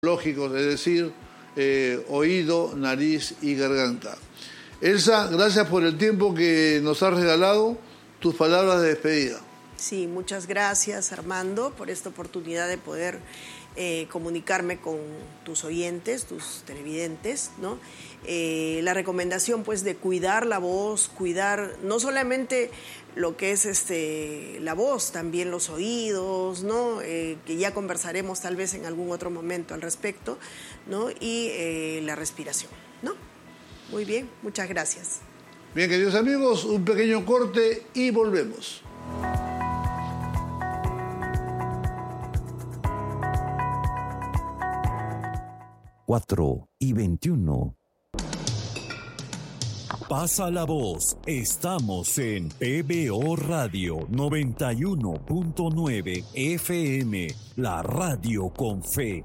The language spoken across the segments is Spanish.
lógicos, es decir, oído, nariz y garganta. Elsa, gracias por el tiempo que nos has regalado, tus palabras de despedida. Sí, muchas gracias, Armando, por esta oportunidad de poder comunicarme con tus oyentes, tus televidentes, ¿no? La recomendación, pues, de cuidar la voz, cuidar no solamente lo que es la voz, también los oídos, ¿no? Que ya conversaremos tal vez en algún otro momento al respecto, ¿no? Y la respiración, ¿no? Muy bien, muchas gracias. Bien, queridos amigos, un pequeño corte y volvemos. Cuatro y 21. Pasa la voz. Estamos en PBO Radio 91.9 FM, la radio con fe.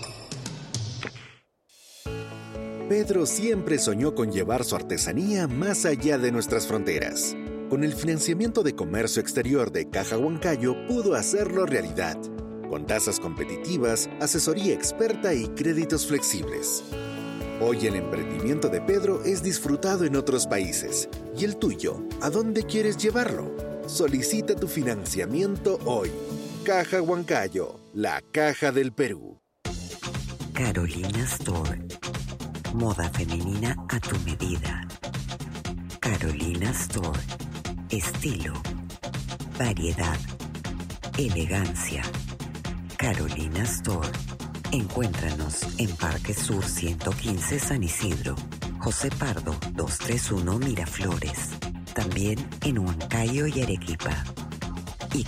Pedro siempre soñó con llevar su artesanía más allá de nuestras fronteras. Con el financiamiento de comercio exterior de Caja Huancayo pudo hacerlo realidad, con tasas competitivas, asesoría experta y créditos flexibles. Hoy el emprendimiento de Pedro es disfrutado en otros países. ¿Y el tuyo? ¿A dónde quieres llevarlo? Solicita tu financiamiento hoy. Caja Huancayo, la caja del Perú. Carolina Store. Moda femenina a tu medida. Carolina Store. Estilo, variedad, elegancia. Carolina Store. Encuéntranos en Parque Sur 115 San Isidro, José Pardo 231 Miraflores. También en Huancayo y Arequipa. Y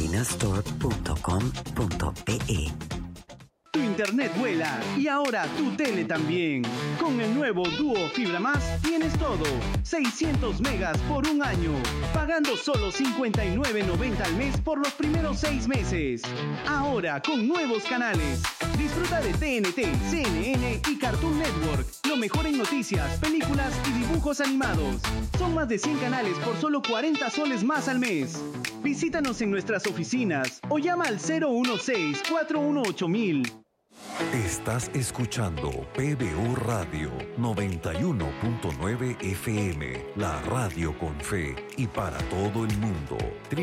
carolinastore.com.pe. Tu internet vuela y ahora tu tele también. Con el nuevo Duo Fibra Más tienes todo. 600 megas por un año, pagando solo $59.90 al mes por los primeros 6 meses. Ahora con nuevos canales. Disfruta de TNT, CNN y Cartoon Network. Lo mejor en noticias, películas y dibujos animados. Son más de 100 canales por solo 40 soles más al mes. Visítanos en nuestras oficinas o llama al 016-418-1000. Estás escuchando PBO Radio 91.9 FM, la radio con fe y para todo el mundo.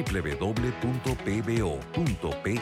www.pbo.pe.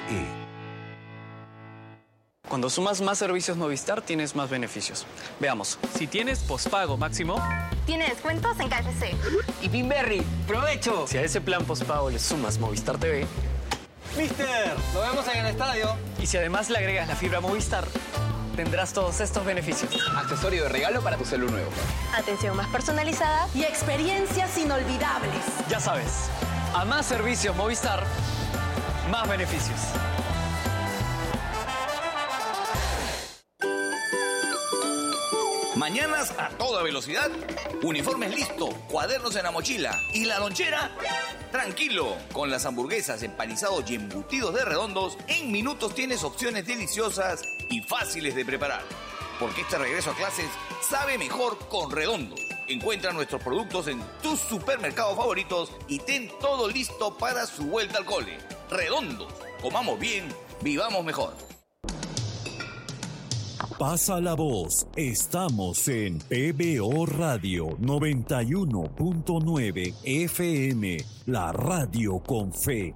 Cuando sumas más servicios Movistar, tienes más beneficios. Veamos, si tienes pospago máximo, tiene descuentos en KFC. Y Pinberry, ¡provecho! Si a ese plan pospago le sumas Movistar TV, ¡Mister! ¡Lo vemos en el estadio! Y si además le agregas la fibra Movistar, tendrás todos estos beneficios. Accesorio de regalo para tu celu nuevo. Atención más personalizada Y experiencias inolvidables. Ya sabes, a más servicios Movistar, más beneficios. Mañanas a toda velocidad, uniformes listo, cuadernos en la mochila y la lonchera, tranquilo. Con las hamburguesas, empanizados y embutidos de Redondos, en minutos tienes opciones deliciosas y fáciles de preparar. Porque este regreso a clases sabe mejor con Redondos. Encuentra nuestros productos en tus supermercados favoritos y ten todo listo para su vuelta al cole. Redondos, comamos bien, vivamos mejor. Pasa la voz. Estamos en PBO Radio 91.9 FM, la radio con fe.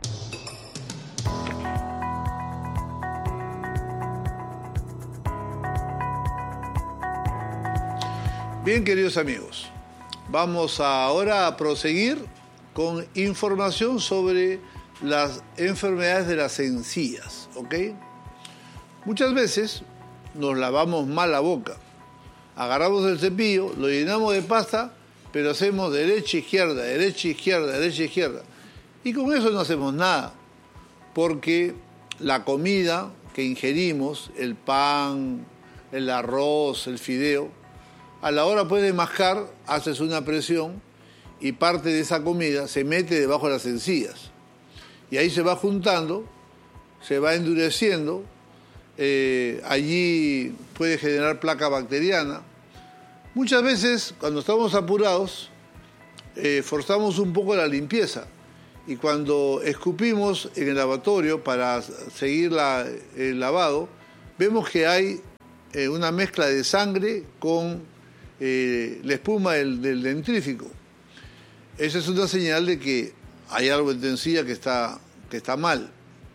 Bien, queridos amigos, vamos ahora a proseguir con información sobre las enfermedades de las encías, ¿ok? Muchas veces nos lavamos mal la boca. Agarramos el cepillo, lo llenamos de pasta, pero hacemos derecha, izquierda, derecha, izquierda, derecha, izquierda. Y con eso no hacemos nada, porque la comida que ingerimos, el pan, el arroz, el fideo, a la hora pues de mascar, haces una presión y parte de esa comida se mete debajo de las encías. Y ahí se va juntando, se va endureciendo. Allí puede generar placa bacteriana. Muchas veces, cuando estamos apurados, forzamos un poco la limpieza y cuando escupimos en el lavatorio para seguir el lavado, vemos que hay una mezcla de sangre con la espuma del dentrífico. Esa es una señal de que hay algo en tu encía que está mal.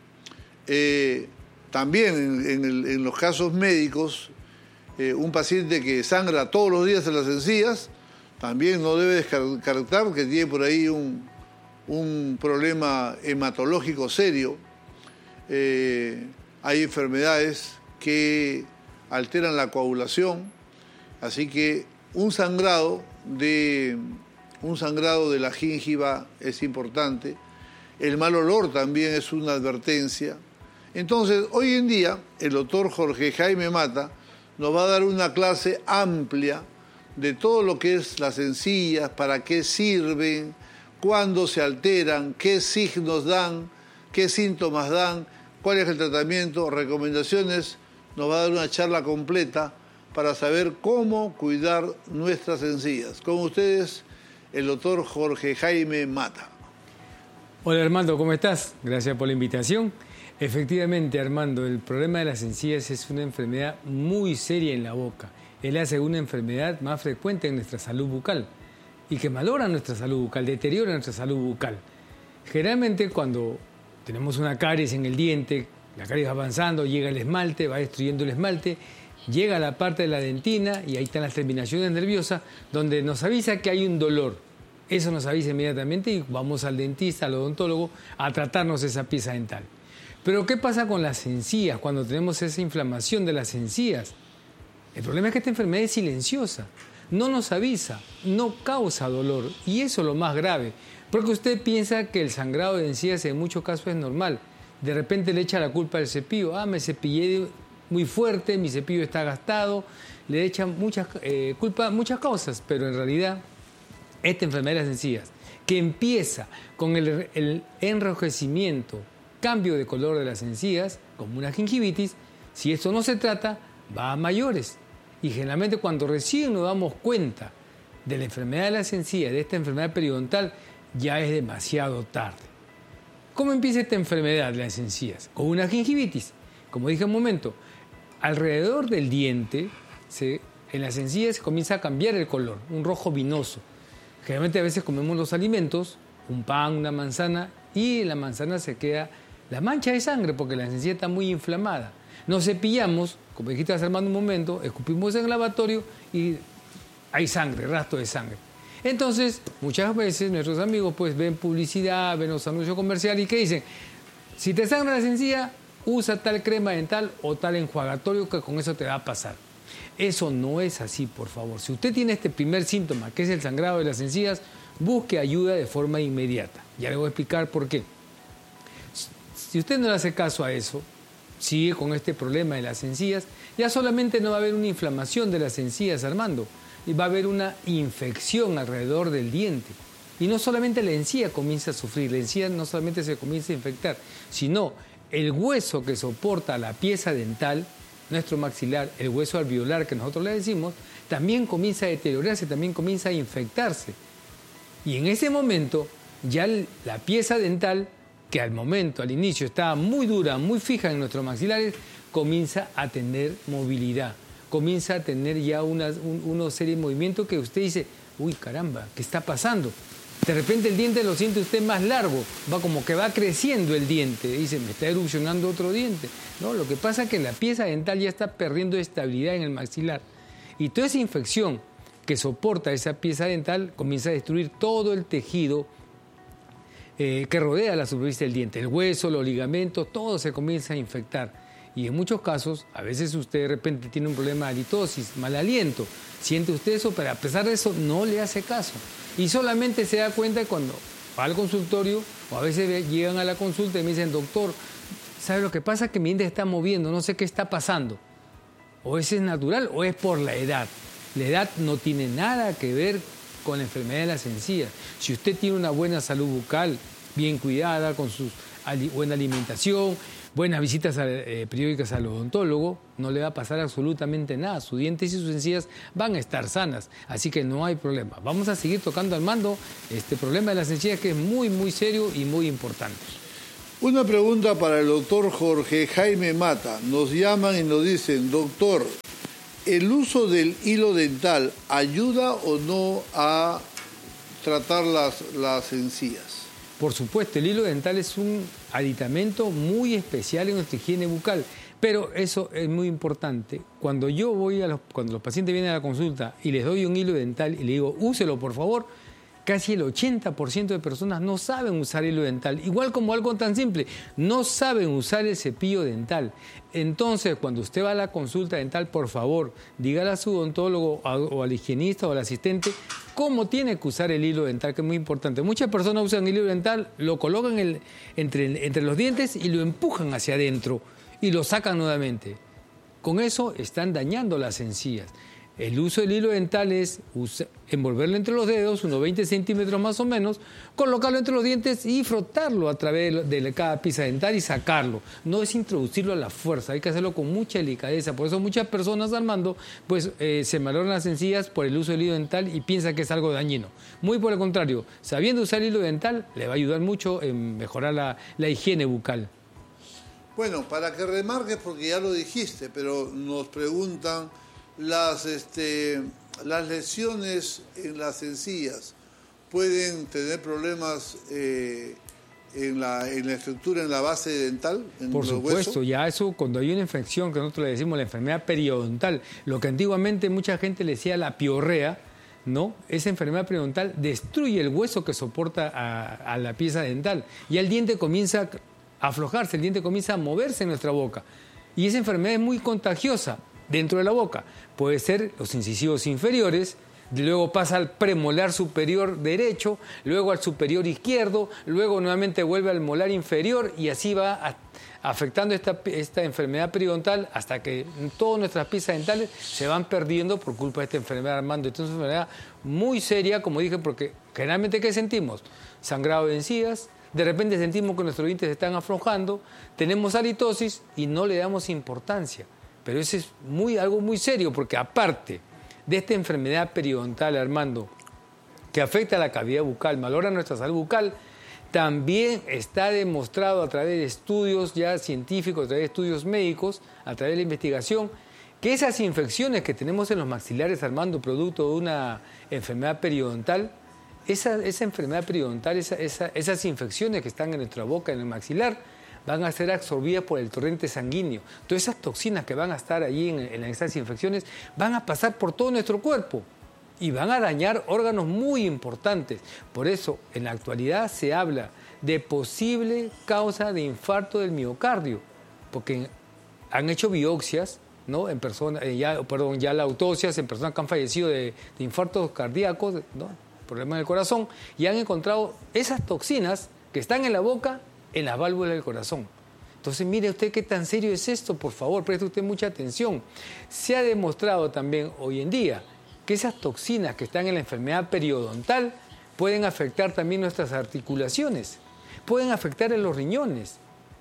También en los casos médicos, un paciente que sangra todos los días en las encías también no debe descartar que tiene por ahí un problema hematológico serio. Hay enfermedades que alteran la coagulación, así que un sangrado de la gíngiva es importante. El mal olor también es una advertencia. Entonces, hoy en día, el doctor Jorge Jaime Mata nos va a dar una clase amplia de todo lo que es las encías, para qué sirven, cuándo se alteran, qué signos dan, qué síntomas dan, cuál es el tratamiento, recomendaciones. Nos va a dar una charla completa para saber cómo cuidar nuestras encías. Con ustedes, el doctor Jorge Jaime Mata. Hola Armando, ¿cómo estás? Gracias por la invitación. Efectivamente, Armando, el problema de las encías es una enfermedad muy seria en la boca. Es la segunda enfermedad más frecuente en nuestra salud bucal y que malogra nuestra salud bucal, deteriora nuestra salud bucal. Generalmente cuando tenemos una caries en el diente, la caries va avanzando, llega el esmalte, va destruyendo el esmalte, llega a la parte de la dentina y ahí están las terminaciones nerviosas donde nos avisa que hay un dolor. Eso nos avisa inmediatamente y vamos al dentista, al odontólogo, a tratarnos esa pieza dental. Pero ¿qué pasa con las encías cuando tenemos esa inflamación de las encías? El problema es que esta enfermedad es silenciosa, no nos avisa, no causa dolor y eso es lo más grave. Porque usted piensa que el sangrado de encías en muchos casos es normal. De repente le echa la culpa al cepillo. Me cepillé muy fuerte, mi cepillo está gastado. Le echan culpa a muchas cosas, pero en realidad esta enfermedad de las encías, que empieza con el enrojecimiento, cambio de color de las encías, como una gingivitis, si esto no se trata, va a mayores. Y generalmente cuando recién nos damos cuenta de la enfermedad de las encías, de esta enfermedad periodontal, ya es demasiado tarde. ¿Cómo empieza esta enfermedad de las encías? Con una gingivitis. Como dije un momento, alrededor del diente, en las encías comienza a cambiar el color, un rojo vinoso. Generalmente a veces comemos los alimentos, un pan, una manzana, y en la manzana se queda la mancha de sangre porque la encía está muy inflamada. Nos cepillamos, como dijiste hace un momento, escupimos en el lavatorio y hay sangre, rastro de sangre. Entonces, muchas veces nuestros amigos pues ven publicidad, ven los anuncios comerciales y ¿qué dicen? Si te sangra la encía, usa tal crema dental o tal enjuagatorio que con eso te va a pasar. Eso no es así, por favor. Si usted tiene este primer síntoma, que es el sangrado de las encías, busque ayuda de forma inmediata. Ya le voy a explicar por qué. Si usted no le hace caso a eso, sigue con este problema de las encías, ya solamente no va a haber una inflamación de las encías, Armando, y va a haber una infección alrededor del diente. Y no solamente la encía comienza a sufrir, la encía no solamente se comienza a infectar, sino el hueso que soporta la pieza dental, nuestro maxilar, el hueso alveolar que nosotros le decimos, también comienza a deteriorarse, también comienza a infectarse. Y en ese momento, ya la pieza dental, que al inicio estaba muy dura, muy fija en nuestros maxilares, comienza a tener movilidad. Comienza a tener ya una serie de movimientos que usted dice, uy, caramba, ¿qué está pasando? De repente el diente lo siente usted más largo, va como que va creciendo el diente, dice, me está erupcionando otro diente. No, lo que pasa es que la pieza dental ya está perdiendo estabilidad en el maxilar. Y toda esa infección que soporta esa pieza dental comienza a destruir todo el tejido que rodea la superficie del diente, el hueso, los ligamentos, todo se comienza a infectar. Y en muchos casos, a veces usted de repente tiene un problema de halitosis, mal aliento, siente usted eso, pero a pesar de eso no le hace caso. Y solamente se da cuenta cuando va al consultorio o a veces llegan a la consulta y me dicen, doctor, ¿sabe lo que pasa? Que mi diente está moviendo, no sé qué está pasando. O es natural o es por la edad. La edad no tiene nada que ver con la enfermedad de las encías. Si usted tiene una buena salud bucal, bien cuidada, con su buena alimentación, buenas visitas periódicas al odontólogo, no le va a pasar absolutamente nada. Sus dientes y sus encías van a estar sanas, así que no hay problema. Vamos a seguir tocando, Armando, este problema de las encías que es muy, muy serio y muy importante. Una pregunta para el doctor Jorge Jaime Mata. Nos llaman y nos dicen, doctor, ¿el uso del hilo dental ayuda o no a tratar las encías? Por supuesto, el hilo dental es un aditamento muy especial en nuestra higiene bucal, pero eso es muy importante. Cuando cuando los pacientes vienen a la consulta y les doy un hilo dental y le digo, úselo por favor, casi el 80% de personas no saben usar hilo dental. Igual como algo tan simple, no saben usar el cepillo dental. Entonces, cuando usted va a la consulta dental, por favor, dígale a su odontólogo o al higienista o al asistente cómo tiene que usar el hilo dental, que es muy importante. Muchas personas usan el hilo dental, lo colocan entre los dientes y lo empujan hacia adentro y lo sacan nuevamente. Con eso están dañando las encías. El uso del hilo dental es envolverlo entre los dedos, unos 20 centímetros más o menos, colocarlo entre los dientes y frotarlo a través de cada pieza dental y sacarlo. No es introducirlo a la fuerza, hay que hacerlo con mucha delicadeza. Por eso muchas personas, Armando, pues se malogran las encías por el uso del hilo dental y piensan que es algo dañino. Muy por el contrario, sabiendo usar el hilo dental le va a ayudar mucho en mejorar la higiene bucal. Bueno, para que remarques, porque ya lo dijiste, pero nos preguntan... Las lesiones en las encías pueden tener problemas en la estructura, en la base dental, en Por los supuesto, huesos. ya eso, cuando hay una infección, que nosotros le decimos la enfermedad periodontal, lo que antiguamente mucha gente le decía la piorrea, ¿no? Esa enfermedad periodontal destruye el hueso que soporta a la pieza dental y el diente comienza a aflojarse, el diente comienza a moverse en nuestra boca. Y esa enfermedad es muy contagiosa. Dentro de la boca puede ser los incisivos inferiores, luego pasa al premolar superior derecho, luego al superior izquierdo, luego nuevamente vuelve al molar inferior y así va afectando esta enfermedad periodontal hasta que todas nuestras piezas dentales se van perdiendo por culpa de esta enfermedad, Armando. Esta es una enfermedad muy seria, como dije, porque generalmente ¿qué sentimos? Sangrado de encías, de repente sentimos que nuestros dientes se están aflojando, tenemos halitosis y no le damos importancia. Pero eso es algo muy serio, porque aparte de esta enfermedad periodontal, Armando, que afecta a la cavidad bucal, malogra nuestra salud bucal, también está demostrado a través de estudios ya científicos, a través de estudios médicos, a través de la investigación, que esas infecciones que tenemos en los maxilares, Armando, producto de una enfermedad periodontal, esa enfermedad periodontal, esas infecciones que están en nuestra boca, en el maxilar, van a ser absorbidas por el torrente sanguíneo. Todas esas toxinas que van a estar allí en esas infecciones van a pasar por todo nuestro cuerpo y van a dañar órganos muy importantes. Por eso, en la actualidad se habla de posible causa de infarto del miocardio, porque han hecho biopsias, ¿no? En personas, ya la autopsias en personas que han fallecido de infartos cardíacos, ¿no? Problemas del corazón, y han encontrado esas toxinas que están en la boca, en las válvulas del corazón. Entonces, mire usted qué tan serio es esto, por favor, preste usted mucha atención. Se ha demostrado también hoy en día que esas toxinas que están en la enfermedad periodontal pueden afectar también nuestras articulaciones, pueden afectar a los riñones.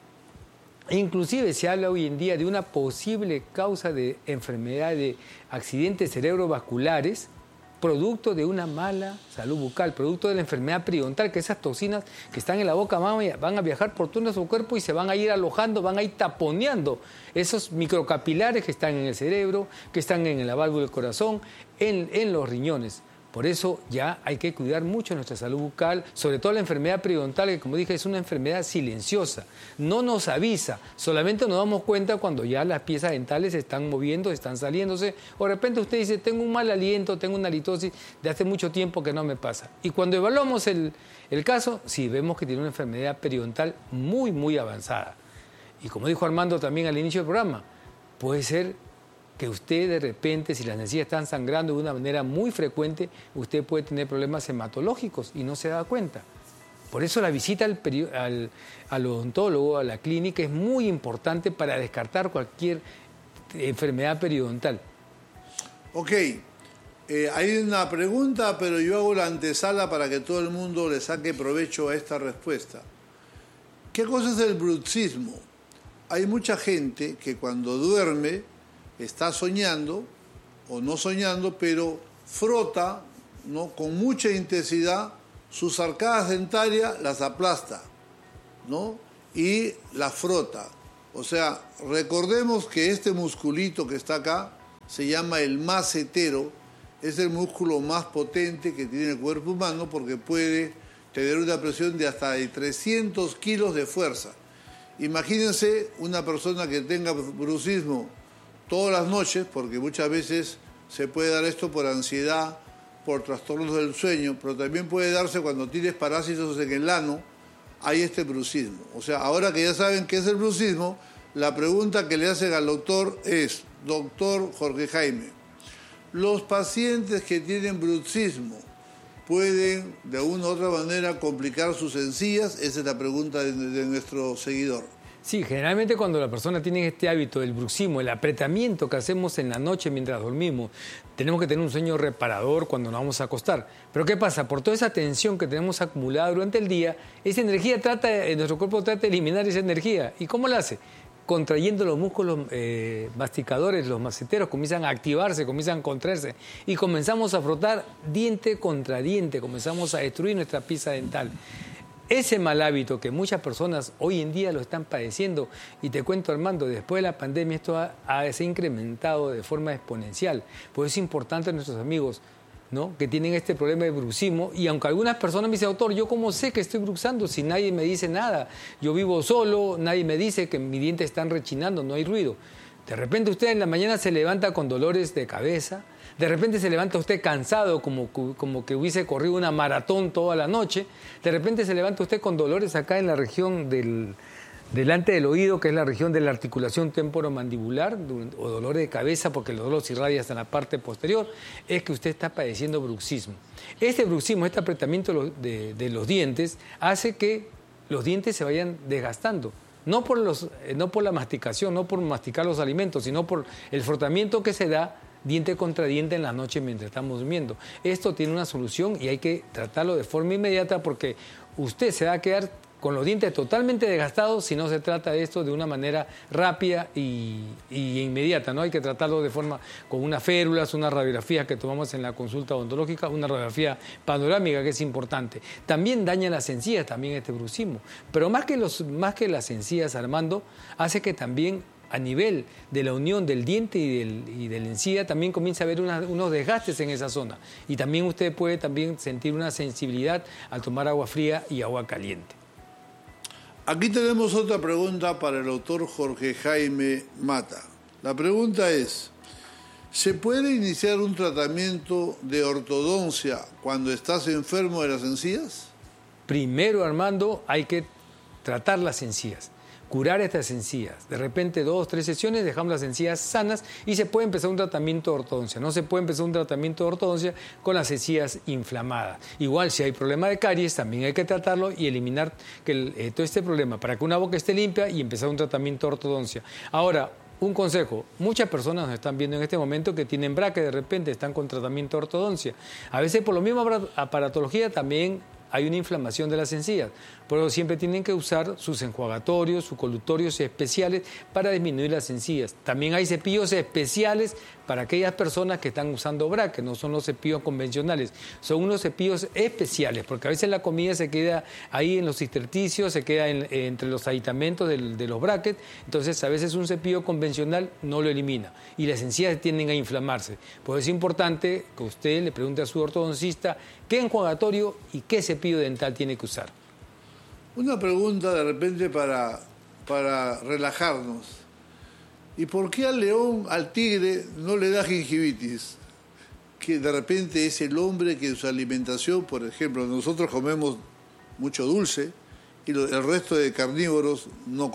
E inclusive se habla hoy en día de una posible causa de enfermedad de accidentes cerebrovasculares, producto de una mala salud bucal, producto de la enfermedad periodontal, que esas toxinas que están en la boca van a viajar por todo nuestro cuerpo y se van a ir alojando, van a ir taponeando esos microcapilares que están en el cerebro, que están en la válvula del corazón, en los riñones. Por eso ya hay que cuidar mucho nuestra salud bucal, sobre todo la enfermedad periodontal, que como dije es una enfermedad silenciosa. No nos avisa, solamente nos damos cuenta cuando ya las piezas dentales se están moviendo, están saliéndose, o de repente usted dice, tengo un mal aliento, tengo una halitosis de hace mucho tiempo que no me pasa. Y cuando evaluamos el caso, sí, vemos que tiene una enfermedad periodontal muy, muy avanzada. Y como dijo Armando también al inicio del programa, puede ser que usted de repente, si las encías están sangrando de una manera muy frecuente, usted puede tener problemas hematológicos y no se da cuenta. Por eso la visita al odontólogo, a la clínica, es muy importante para descartar cualquier enfermedad periodontal. Ok, hay una pregunta, pero yo hago la antesala para que todo el mundo le saque provecho a esta respuesta. ¿Qué cosa es el bruxismo? Hay mucha gente que cuando duerme está soñando o no soñando, pero frota, ¿no?, con mucha intensidad sus arcadas dentarias, las aplasta, ¿no?, y las frota. O sea, recordemos que este musculito que está acá se llama el macetero. Es el músculo más potente que tiene el cuerpo humano porque puede tener una presión de hasta de 300 kilos de fuerza. Imagínense una persona que tenga bruxismo todas las noches, porque muchas veces se puede dar esto por ansiedad, por trastornos del sueño, pero también puede darse cuando tienes parásitos en el ano, hay este bruxismo. O sea, ahora que ya saben qué es el bruxismo, la pregunta que le hacen al doctor es, doctor Jorge Jaime, ¿los pacientes que tienen bruxismo pueden de una u otra manera complicar sus encías? Esa es la pregunta de nuestro seguidor. Sí, generalmente cuando la persona tiene este hábito del bruxismo, el apretamiento que hacemos en la noche mientras dormimos, tenemos que tener un sueño reparador cuando nos vamos a acostar. Pero ¿qué pasa? Por toda esa tensión que tenemos acumulada durante el día, esa energía nuestro cuerpo trata de eliminar esa energía. ¿Y cómo la hace? Contrayendo los músculos masticadores, los maceteros comienzan a activarse, comienzan a contraerse y comenzamos a frotar diente contra diente, comenzamos a destruir nuestra pieza dental. Ese mal hábito que muchas personas hoy en día lo están padeciendo, y te cuento, Armando, después de la pandemia esto se ha incrementado de forma exponencial. Pues es importante a nuestros amigos, ¿no?, que tienen este problema de bruxismo, y aunque algunas personas me dicen, doctor, ¿yo cómo sé que estoy bruxando si nadie me dice nada? Yo vivo solo, nadie me dice que mis dientes están rechinando, no hay ruido. De repente usted en la mañana se levanta con dolores de cabeza, de repente se levanta usted cansado, como que hubiese corrido una maratón toda la noche, de repente se levanta usted con dolores acá en la región delante del oído, que es la región de la articulación temporomandibular, o dolor de cabeza porque el dolor se irradia hasta la parte posterior, es que usted está padeciendo bruxismo. Este bruxismo, este apretamiento de los dientes, hace que los dientes se vayan desgastando. No por la masticación, no por masticar los alimentos, sino por el frotamiento que se da diente contra diente en la noche mientras estamos durmiendo. Esto tiene una solución y hay que tratarlo de forma inmediata porque usted se va a quedar con los dientes totalmente desgastados si no se trata de esto de una manera rápida y inmediata, ¿no? Hay que tratarlo de forma con unas férulas, unas radiografías que tomamos en la consulta odontológica, una radiografía panorámica que es importante. También daña las encías, también este bruxismo. Pero más que las encías, Armando, hace que también a nivel de la unión del diente y de la encía también comienza a haber unos desgastes en esa zona. Y también usted puede también sentir una sensibilidad al tomar agua fría y agua caliente. Aquí tenemos otra pregunta para el doctor Jorge Jaime Mata. La pregunta es, ¿se puede iniciar un tratamiento de ortodoncia cuando estás enfermo de las encías? Primero, Armando, hay que tratar las encías, curar estas encías. De repente 2 o 3 sesiones dejamos las encías sanas y se puede empezar un tratamiento de ortodoncia. No se puede empezar un tratamiento de ortodoncia con las encías inflamadas. Igual si hay problema de caries también hay que tratarlo y eliminar todo este problema para que una boca esté limpia y empezar un tratamiento de ortodoncia. Ahora, un consejo, muchas personas nos están viendo en este momento que tienen brackets, de repente están con tratamiento de ortodoncia. A veces por lo mismo aparatología también hay una inflamación de las encías. Por eso siempre tienen que usar sus enjuagatorios, sus colutorios especiales para disminuir las encías. También hay cepillos especiales para aquellas personas que están usando brackets, no son los cepillos convencionales, son unos cepillos especiales, porque a veces la comida se queda ahí en los intersticios, se queda entre los aditamentos de los brackets, entonces a veces un cepillo convencional no lo elimina y las encías tienden a inflamarse. Por eso es importante que usted le pregunte a su ortodoncista qué enjuagatorio y qué cepillo dental tiene que usar. Una pregunta de repente para relajarnos. ¿Y por qué al león, al tigre, no le da gingivitis? Que de repente es el hombre que en su alimentación, por ejemplo, nosotros comemos mucho dulce y el resto de carnívoros no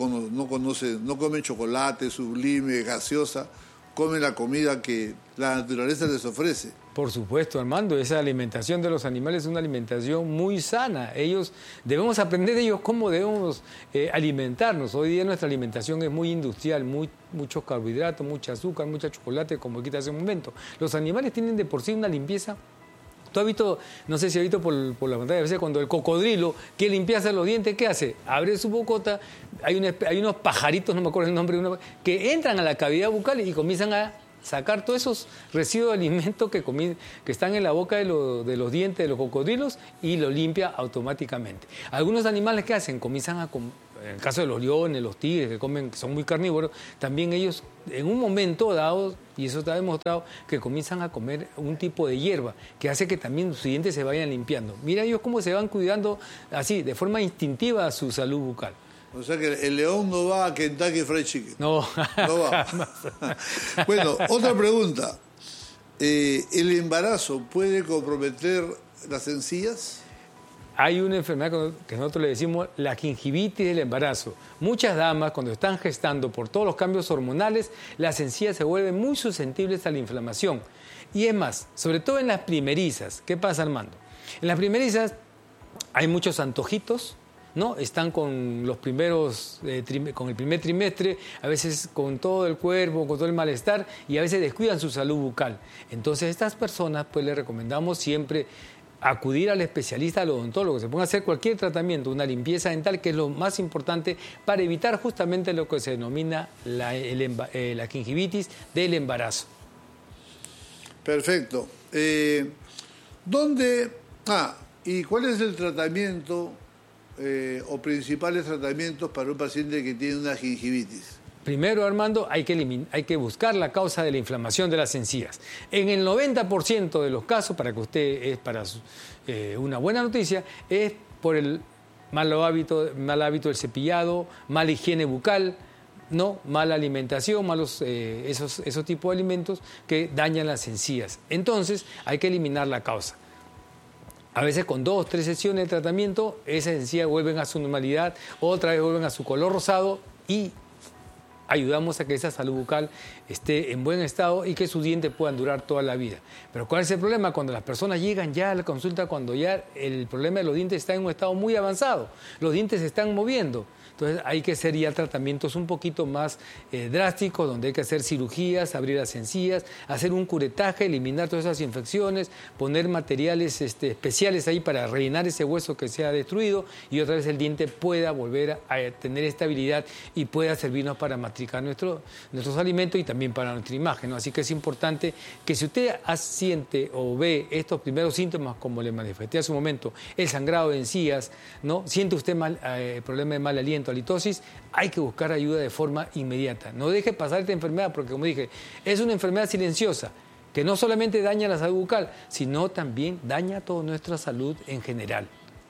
comen chocolate, sublime, gaseosa, comen la comida que la naturaleza les ofrece. Por supuesto, Armando, esa alimentación de los animales es una alimentación muy sana. Debemos aprender de ellos cómo debemos alimentarnos. Hoy día nuestra alimentación es muy industrial, muchos carbohidratos, mucho azúcar, mucho chocolate, como quita hace un momento. Los animales tienen de por sí una limpieza. Tú has visto, no sé si has visto por la pantalla, a veces cuando el cocodrilo quiere limpiarse los dientes, ¿qué hace? Abre su bocota, hay unos pajaritos, no me acuerdo el nombre, que entran a la cavidad bucal y comienzan a sacar todos esos residuos de alimentos que están en la boca de los dientes de los cocodrilos y lo limpia automáticamente. Algunos animales, ¿qué hacen? Comienzan en el caso de los leones, los tigres que son muy carnívoros, también ellos en un momento dado, y eso está demostrado, que comienzan a comer un tipo de hierba que hace que también sus dientes se vayan limpiando. Mira ellos cómo se van cuidando así, de forma instintiva, su salud bucal. O sea que el león no va a Kentucky Fried Chicken. No va. Bueno, otra pregunta. ¿El embarazo puede comprometer las encías? Hay una enfermedad que nosotros le decimos la gingivitis del embarazo. Muchas damas, cuando están gestando por todos los cambios hormonales, las encías se vuelven muy susceptibles a la inflamación. Y es más, sobre todo en las primerizas. ¿Qué pasa, Armando? En las primerizas hay muchos antojitos, ¿no? Están con los primeros, con el primer trimestre, a veces con todo el cuerpo, con todo el malestar, y a veces descuidan su salud bucal. Entonces, a estas personas, pues les recomendamos siempre acudir al especialista, al odontólogo, se ponga a hacer cualquier tratamiento, una limpieza dental, que es lo más importante para evitar justamente lo que se denomina la gingivitis del embarazo. Perfecto. ¿Dónde? ¿Y cuál es el tratamiento o principales tratamientos para un paciente que tiene una gingivitis? Primero, Armando, hay que buscar la causa de la inflamación de las encías. En el 90% de los casos, una buena noticia, es por el mal hábito del cepillado, mala higiene bucal, no, mala alimentación, esos tipos de alimentos que dañan las encías. Entonces, hay que eliminar la causa. A veces con 2 o 3 sesiones de tratamiento, esas encías vuelven a su normalidad, otra vez vuelven a su color rosado y ayudamos a que esa salud bucal esté en buen estado y que sus dientes puedan durar toda la vida. Pero ¿cuál es el problema? Cuando las personas llegan ya a la consulta, cuando ya el problema de los dientes está en un estado muy avanzado, los dientes se están moviendo. Entonces hay que hacer ya tratamientos un poquito más drásticos, donde hay que hacer cirugías, abrir las encías, hacer un curetaje, eliminar todas esas infecciones, poner materiales especiales ahí para rellenar ese hueso que se ha destruido y otra vez el diente pueda volver a tener estabilidad y pueda servirnos para masticar nuestros alimentos y también para nuestra imagen, ¿no? Así que es importante que si usted siente o ve estos primeros síntomas, como le manifesté hace un momento, el sangrado de encías, ¿no? Siente usted problema de mal aliento, halitosis, hay que buscar ayuda de forma inmediata. No deje pasar esta enfermedad porque, como dije, es una enfermedad silenciosa que no solamente daña la salud bucal, sino también daña toda nuestra salud en general.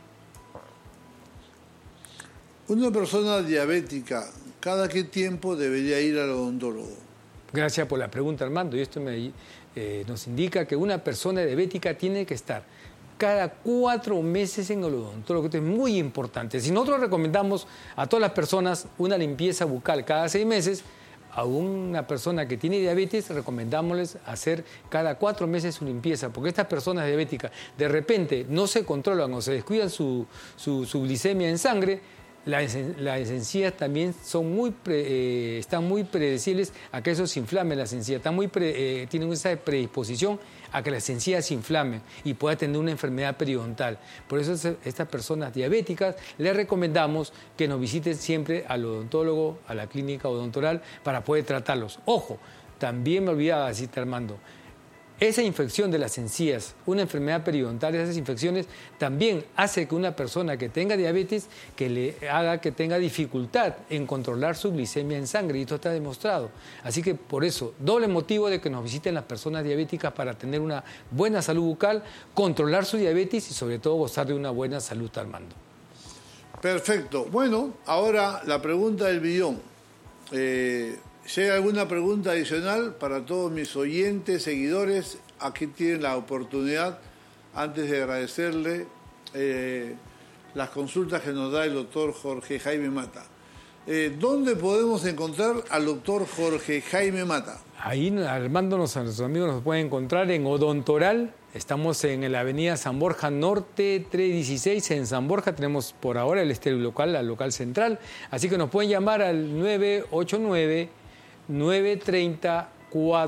Una persona diabética, ¿cada qué tiempo debería ir al odontólogo? Gracias por la pregunta, Armando. Y esto nos indica que una persona diabética tiene que estar cada 4 meses en el odontólogo. Esto es muy importante. Si nosotros recomendamos a todas las personas una limpieza bucal cada 6 meses, a una persona que tiene diabetes recomendámosles hacer cada 4 meses su limpieza, porque estas personas diabéticas de repente no se controlan o se descuidan su glicemia en sangre. Las encías también están muy predecibles a que eso se inflame las encías, tienen esa predisposición a que las encías se inflamen y pueda tener una enfermedad periodontal. Por eso estas personas diabéticas les recomendamos que nos visiten siempre al odontólogo, a la clínica odontoral para poder tratarlos. Ojo, también me olvidaba decirte, Armando, esa infección de las encías, una enfermedad periodontal, esas infecciones también hace que una persona que tenga diabetes, que le haga que tenga dificultad en controlar su glicemia en sangre, y esto está demostrado. Así que por eso, doble motivo de que nos visiten las personas diabéticas para tener una buena salud bucal, controlar su diabetes y sobre todo gozar de una buena salud, Armando. Perfecto. Bueno, ahora la pregunta del billón. Si hay alguna pregunta adicional para todos mis oyentes, seguidores, aquí tienen la oportunidad, antes de agradecerle las consultas que nos da el doctor Jorge Jaime Mata. ¿Dónde podemos encontrar al doctor Jorge Jaime Mata? Ahí, Armando, a nuestros amigos nos pueden encontrar en Odontoral. Estamos en la avenida San Borja Norte 316. En San Borja tenemos por ahora el local, la local central. Así que nos pueden llamar al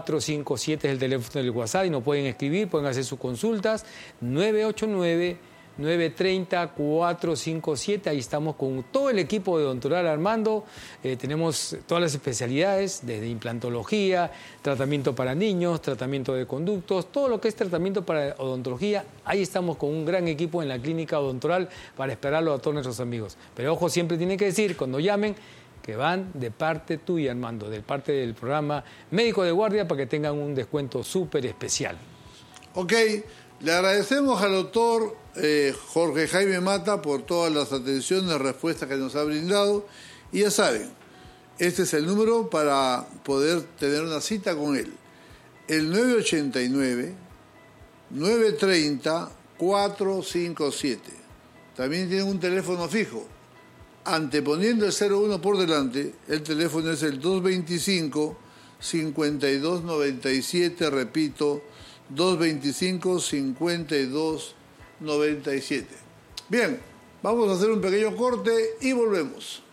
989-930-457 es el teléfono del WhatsApp y nos pueden escribir, pueden hacer sus consultas. 989-930-457 930-457. Ahí estamos con todo el equipo de Odontoral Armando. Tenemos todas las especialidades, desde implantología, tratamiento para niños, tratamiento de conductos, todo lo que es tratamiento para odontología. Ahí estamos con un gran equipo en la clínica Odontoral para esperarlo a todos nuestros amigos. Pero ojo, siempre tienen que decir, cuando llamen, que van de parte tuya, Armando, de parte del programa Médico de Guardia, para que tengan un descuento súper especial. Ok, le agradecemos al doctor Jorge Jaime Mata por todas las atenciones, respuestas que nos ha brindado. Y ya saben, este es el número para poder tener una cita con él. El 989-930-457. También tienen un teléfono fijo. Anteponiendo el 01 por delante, el teléfono es el 225-5297, repito, 225-5297. Bien, vamos a hacer un pequeño corte y volvemos.